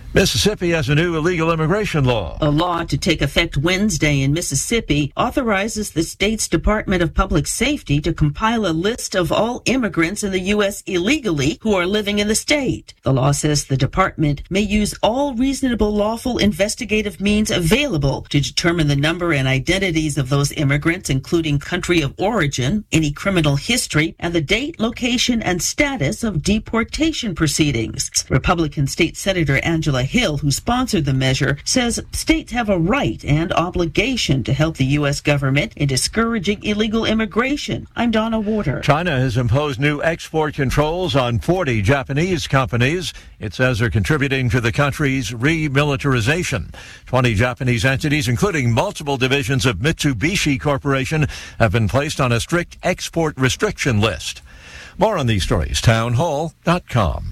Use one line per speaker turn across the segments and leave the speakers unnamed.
Mississippi has a new illegal immigration law.
A law to take effect Wednesday in Mississippi authorizes the state's Department of Public Safety to compile a list of all immigrants in the U.S. illegally who are living in the state. The law says the department may use all reasonable lawful investigative means available to determine the number and identities of those immigrants, including country of origin, any criminal history, and the date, location, and status of deportation proceedings. Republican State Senator Angela Hill, who sponsored the measure, says states have a right and obligation to help the U.S. government in discouraging illegal immigration. I'm Donna Warder.
China has imposed new export controls on 40 Japanese companies it says are contributing to the country's remilitarization. 20 Japanese entities, including multiple divisions of Mitsubishi Corporation, have been placed on a strict export restriction list. More on these stories, townhall.com.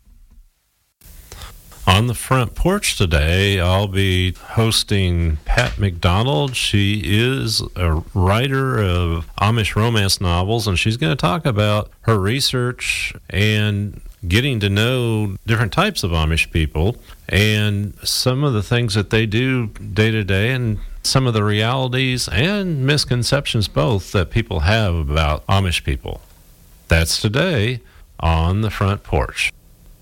On the front porch today, I'll be hosting Pat McDonald. She is a writer of Amish romance novels, and she's going to talk about her research and getting to know different types of Amish people and some of the things that they do day to day and some of the realities and misconceptions both that people have about Amish people. That's today on the front porch.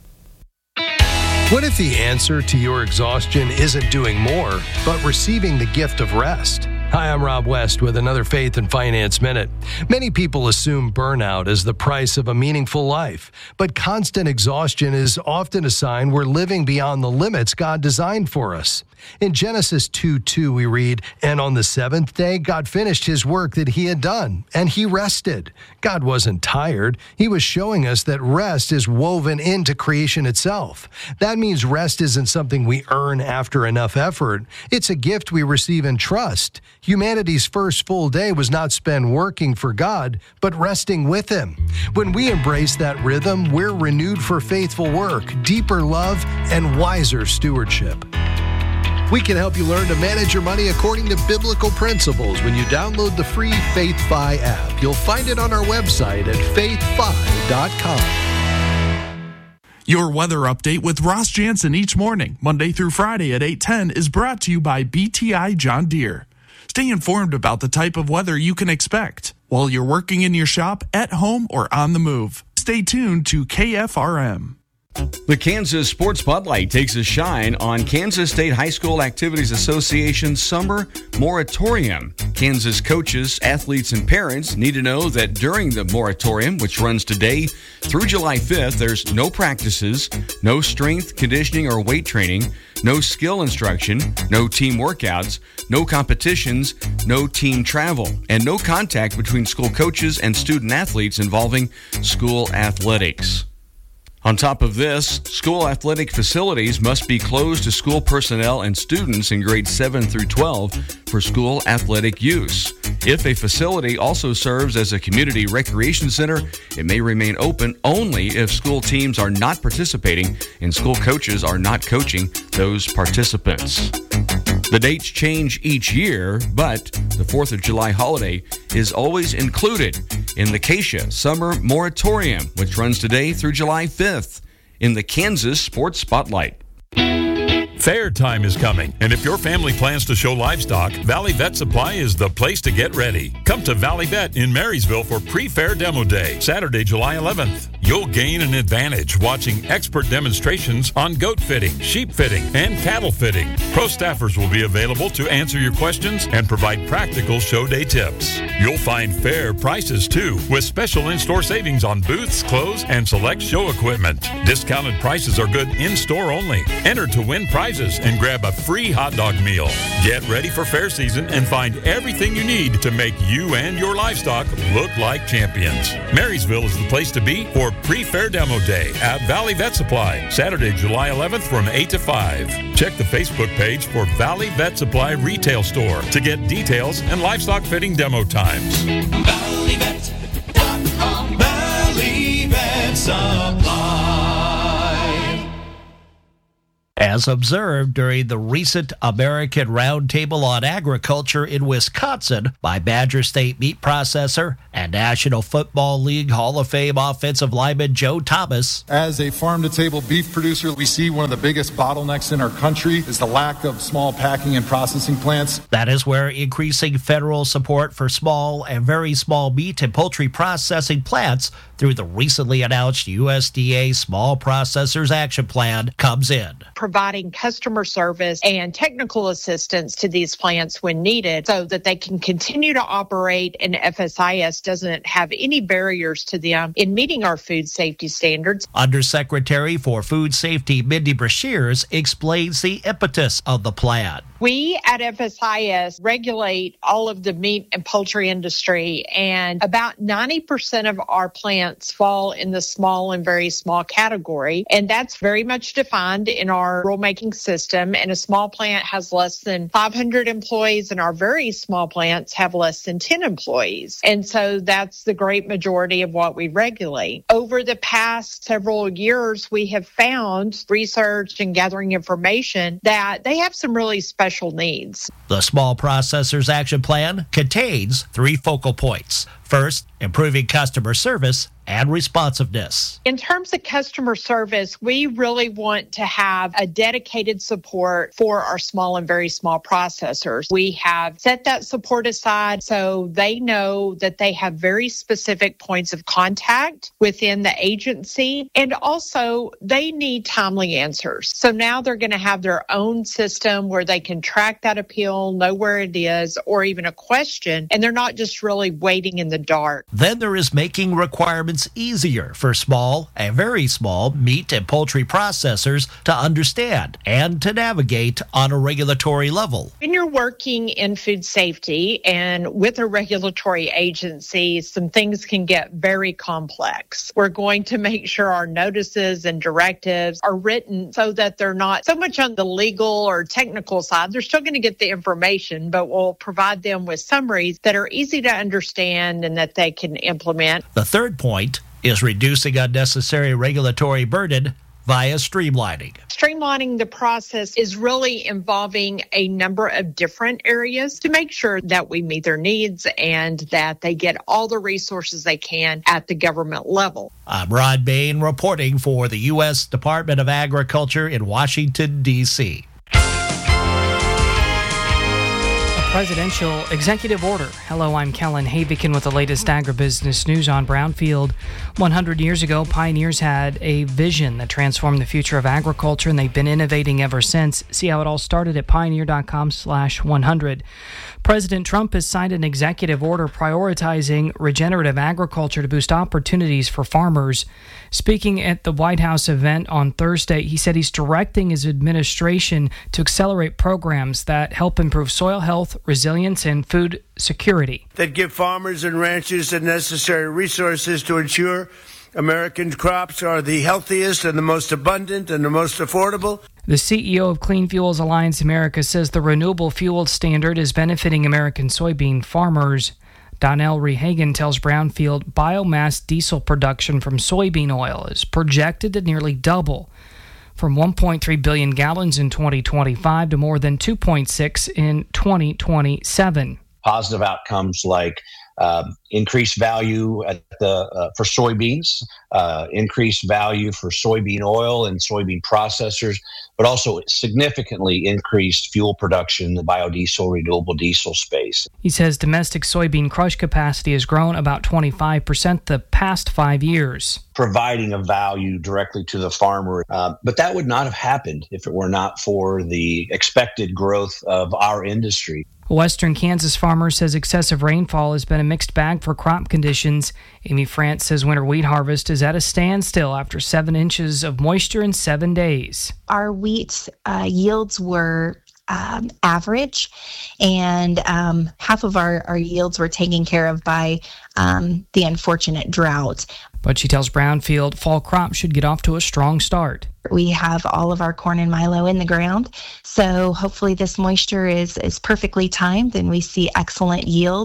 What if the answer to your exhaustion isn't doing more, but receiving the gift of rest? Hi, I'm Rob West with another Faith and Finance Minute. Many people assume burnout is the price of a meaningful life, but constant exhaustion is often a sign we're living beyond the limits God designed for us. In Genesis 2:2, we read, "And on the seventh day, God finished his work that he had done, and he rested." God wasn't tired. He was showing us that rest is woven into creation itself. That means rest isn't something we earn after enough effort. It's a gift we receive in trust. Humanity's first full day was not spent working for God, but resting with him. When we embrace that rhythm, we're renewed for faithful work, deeper love, and wiser stewardship. We can help you learn to manage your money according to biblical principles when you download the free FaithFi app. You'll find it on our website at faithfi.com.
Your weather update with Ross Jansen each morning, Monday through Friday at 8:10, is brought to you by BTI John Deere. Stay informed about the type of weather you can expect while you're working in your shop, at home, or on the move. Stay tuned to KFRM.
The Kansas Sports Spotlight takes a shine on Kansas State High School Activities Association Summer Moratorium. Kansas coaches, athletes, and parents need to know that during the moratorium, which runs today through July 5th, there's no practices, no strength, conditioning, or weight training, no skill instruction, no team workouts, no competitions, no team travel, and no contact between school coaches and student athletes involving school athletics. On top of this, school athletic facilities must be closed to school personnel and students in grades 7 through 12 for school athletic use. If a facility also serves as a community recreation center, it may remain open only if school teams are not participating and school coaches are not coaching those participants. The dates change each year, but the 4th of July holiday is always included in the KSHA Summer Moratorium, which runs today through July 5th in the Kansas Sports Spotlight.
Fair time is coming, and if your family plans to show livestock, Valley Vet Supply is the place to get ready. Come to Valley Vet in Marysville for Pre-Fair Demo Day, Saturday, July 11th. You'll gain an advantage watching expert demonstrations on goat fitting, sheep fitting, and cattle fitting. Pro staffers will be available to answer your questions and provide practical show day tips. You'll find fair prices, too, with special in-store savings on booths, clothes, and select show equipment. Discounted prices are good in-store only. Enter to win prizes and grab a free hot dog meal. Get ready for fair season and find everything you need to make you and your livestock look like champions. Marysville is the place to be for Pre-Fair Demo Day at Valley Vet Supply, Saturday, July 11th from 8 to 5. Check the Facebook page for Valley Vet Supply Retail Store to get details and livestock fitting demo times.
ValleyVet.com. Valley Vet Supply. as observed during the recent American Roundtable on Agriculture in Wisconsin by Badger State meat processor and National Football League Hall of Fame offensive lineman Joe Thomas.
As a farm-to-table beef producer, we see one of the biggest bottlenecks in our country is the lack of small packing and processing plants.
That is where increasing federal support for small and very small meat and poultry processing plants through the recently announced USDA Small Processors Action Plan comes in.
Providing customer service and technical assistance to these plants when needed so that they can continue to operate and FSIS doesn't have any barriers to them in meeting our food safety standards.
Undersecretary for Food Safety Mindy Brashears explains the impetus of the plan.
We at FSIS regulate all of the meat and poultry industry, and about 90% of our plants fall in the small and very small category, and that's very much defined in our rulemaking system. And a small plant has less than 500 employees, and our very small plants have less than 10 employees. And so that's the great majority of what we regulate. Over the past several years, we have found research and gathering information that they have some really special needs.
The Small Processors Action Plan contains 3 focal points. First, improving customer service and responsiveness.
In terms of customer service, we really want to have a dedicated support for our small and very small processors. We have set that support aside so they know that they have very specific points of contact within the agency, and also they need timely answers. So now they're going to have their own system where they can track that appeal, know where it is, or even a question, and they're not just really waiting in the dark.
Then there is making requirements easier for small and very small meat and poultry processors to understand and to navigate on a regulatory level.
When you're working in food safety and with a regulatory agency, some things can get very complex. We're going to make sure our notices and directives are written so that they're not so much on the legal or technical side. They're still going to get the information, but we'll provide them with summaries that are easy to understand and that they can implement.
The third point is reducing unnecessary regulatory burden via streamlining.
Streamlining the process is really involving a number of different areas to make sure that we meet their needs and that they get all the resources they can at the government level.
I'm Rod Bain reporting for the U.S. Department of Agriculture in Washington, D.C.
Presidential executive order. Hello, I'm Kellen Havikin with the latest agribusiness news on Brownfield. 100 years ago, pioneers had a vision that transformed the future of agriculture, and they've been innovating ever since. See how it all started at pioneer.com/100. President Trump has signed an executive order prioritizing regenerative agriculture to boost opportunities for farmers. Speaking at the White House event on Thursday, he said he's directing his administration to accelerate programs that help improve soil health, resilience, and food security.
That give farmers and ranchers the necessary resources to ensure American crops are the healthiest and the most abundant and the most affordable.
The CEO of Clean Fuels Alliance America says the renewable fuel standard is benefiting American soybean farmers. Donnell Rehagen tells Brownfield biomass diesel production from soybean oil is projected to nearly double, from 1.3 billion gallons in 2025 to more than 2.6 in 2027.
Positive outcomes like increased value for soybeans, increased value for soybean oil and soybean processors, but also significantly increased fuel production in the biodiesel, renewable diesel space.
He says domestic soybean crush capacity has grown about 25% the past 5 years.
Providing a value directly to the farmer. But that would not have happened if it were not for the expected growth of our industry.
A Western Kansas farmer says excessive rainfall has been a mixed bag for crop conditions. Amy France says winter wheat harvest is at a standstill after 7 inches of moisture in 7 days.
Our wheat yields were average, and half of our yields were taken care of by the unfortunate drought.
But she tells Brownfield fall crops should get off to a strong start.
We have all of our corn and milo in the ground, so hopefully this moisture is perfectly timed and we see excellent yields.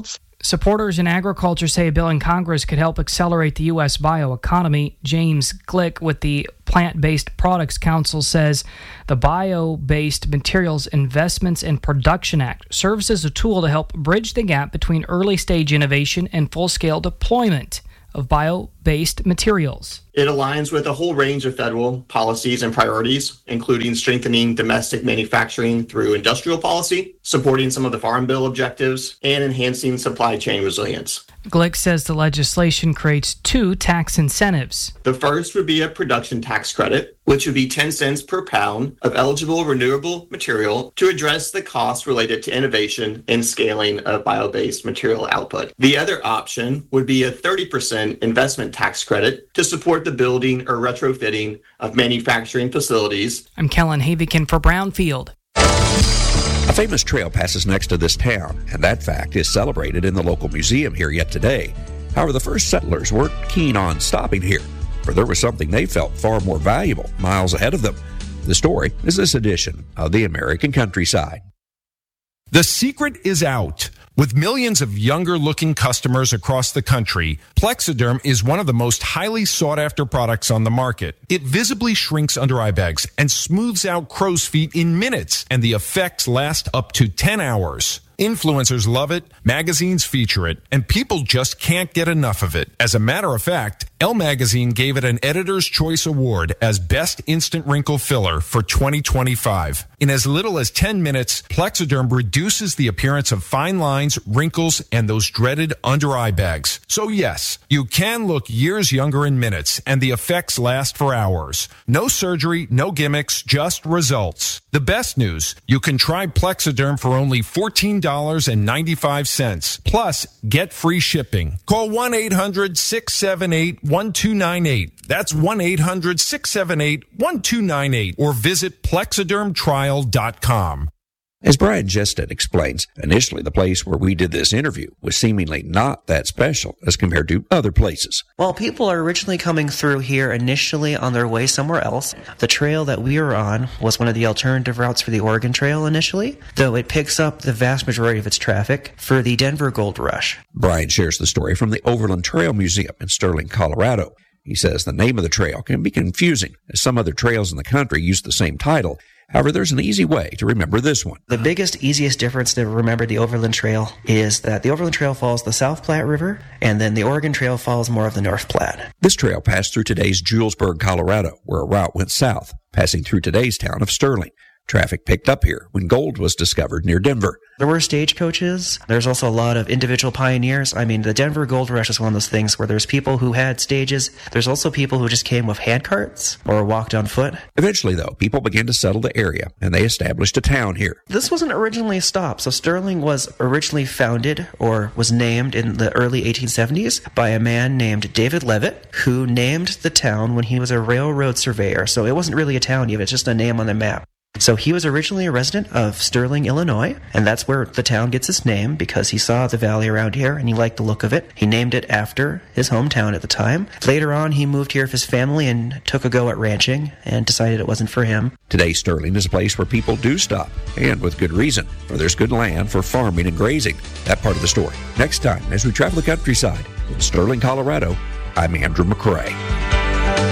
Supporters in agriculture say a bill in Congress could help accelerate the U.S. bioeconomy. James Glick with the Plant-Based Products Council says the Bio-Based Materials Investments and Production Act serves as a tool to help bridge the gap between early-stage innovation and full-scale deployment of bio-based materials.
It aligns with a whole range of federal policies and priorities, including strengthening domestic manufacturing through industrial policy, supporting some of the Farm Bill objectives, and enhancing supply chain resilience.
Glick says the legislation creates 2 tax incentives.
The first would be a production tax credit, which would be 10 cents per pound of eligible renewable material to address the costs related to innovation and scaling of bio-based material output. The other option would be a 30% investment tax credit to support the building or retrofitting of manufacturing facilities.
I'm Kellen Havikin for Brownfield.
A famous trail passes next to this town, and that fact is celebrated in the local museum here yet today. However, the first settlers weren't keen on stopping here, for there was something they felt far more valuable miles ahead of them. The story is this edition of The American Countryside.
The secret is out. With millions of younger-looking customers across the country, Plexiderm is one of the most highly sought-after products on the market. It visibly shrinks under eye bags and smooths out crow's feet in minutes, and the effects last up to 10 hours. Influencers love it, magazines feature it, and people just can't get enough of it. As a matter of fact, Elle Magazine gave it an Editor's Choice Award as Best Instant Wrinkle Filler for 2025. In as little as 10 minutes, Plexiderm reduces the appearance of fine lines, wrinkles, and those dreaded under-eye bags. So yes, you can look years younger in minutes, and the effects last for hours. No surgery, no gimmicks, just results. The best news, you can try Plexiderm for only $14.95. Plus, get free shipping. Call 1-800-678-1298. That's 1-800-678-1298. Or visit plexidermtrial.com.
As Brian Jested explains, initially the place where we did this interview was seemingly not that special as compared to other places.
Well, people are originally coming through here initially on their way somewhere else. The trail that we were on was one of the alternative routes for the Oregon Trail initially, though it picks up the vast majority of its traffic for the Denver Gold Rush.
Brian shares the story from the Overland Trail Museum in Sterling, Colorado. He says the name of the trail can be confusing, as some other trails in the country use the same title. However, there's an easy way to remember this one.
The biggest, easiest difference to remember the Overland Trail is that the Overland Trail follows the South Platte River, and then the Oregon Trail follows more of the North Platte.
This trail passed through today's Julesburg, Colorado, where a route went south, passing through today's town of Sterling. Traffic picked up here when gold was discovered near Denver.
There were stagecoaches. There's also a lot of individual pioneers. I mean, the Denver Gold Rush is one of those things where there's people who had stages. There's also people who just came with handcarts or walked on foot.
Eventually, though, people began to settle the area, and they established a town here.
This wasn't originally a stop. So Sterling was originally founded or was named in the early 1870s by a man named David Levitt, who named the town when he was a railroad surveyor. So it wasn't really a town yet. It's just a name on the map. So he was originally a resident of Sterling, Illinois, and that's where the town gets its name because he saw the valley around here and he liked the look of it. He named it after his hometown at the time. Later on, he moved here with his family and took a go at ranching and decided it wasn't for him.
Today, Sterling is a place where people do stop, and with good reason, for there's good land for farming and grazing. That part of the story. Next time, as we travel the countryside in Sterling, Colorado, I'm Andrew McCrae.